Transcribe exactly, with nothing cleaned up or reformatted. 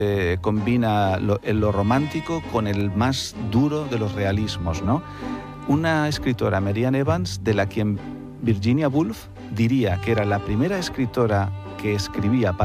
eh, combina lo, lo romántico con el más duro de los realismos, ¿no? Una escritora, Marianne Evans, de la quien Virginia Woolf diría que era la primera escritora que escribía